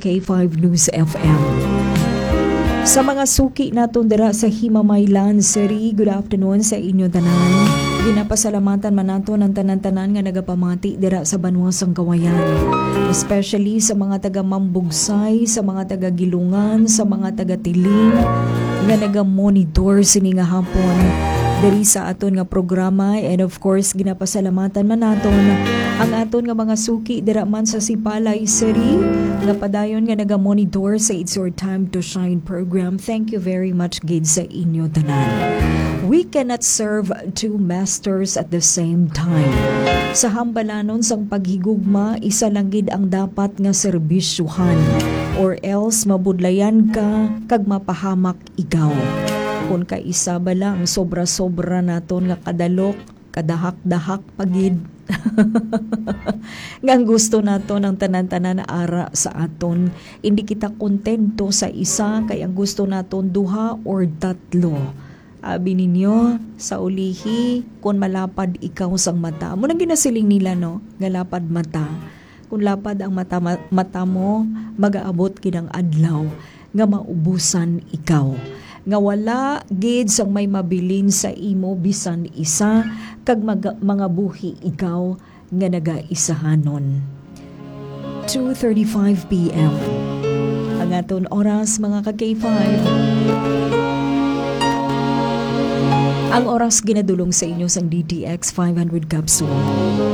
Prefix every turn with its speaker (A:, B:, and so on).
A: K5 News FM. Sa mga suki naton dira sa Himamaylan City, good afternoon sa inyo tanan. Ginapasalamatan man nato ng tanan-tanan nga nagapamati dira sa Banwasang Kawayan. Especially sa mga taga Mambugsay, sa mga taga Gilungan, sa mga taga Tiling nga naga-monitor sini nga hapon diri sa aton nga programa, and of course ginapasalamatan man naton ang aton nga mga suki dira man sa Sipalay City nga padayon nga naga-monitor sa It's Your Time to Shine program. Thank you very much gid sa inyo tanan. We cannot serve two masters at the same time. Sa hambalanon sang paghigugma, isa lang gid ang dapat nga serbisyuhan, or else mabudlayan ka kag mapahamak ikaw. Kung kaisa ba lang sobra-sobra naton nga kadalok, kadahak-dahak pagid. Ngang gusto nato ng tanan-tanan na ara sa aton, hindi kita kontento sa isa, kay ang gusto naton duha or tatlo. Abi ninyo sa ulihi, kung malapad ikaw sang mata mo, nang ginasiling nila no, nga lapad mata. Kung lapad ang mata mo, mag-aabot kinang adlaw nga maubusan ikaw, nga wala gid sang may mabilin sa imo bisan isa, kag mga buhi ikaw nga nagaisahanon. 2:35 PM ang aton oras, mga ka-K5. Ang oras ginadulong sa inyo sang DTX 500 capsule.